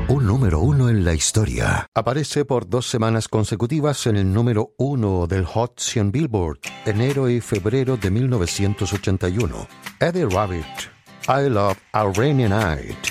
Un número uno en la historia. Aparece por 2 semanas consecutivas en el número 1 del Hot 100 Billboard, enero y febrero de 1981. Eddie Rabbitt, I Love a Rainy Night.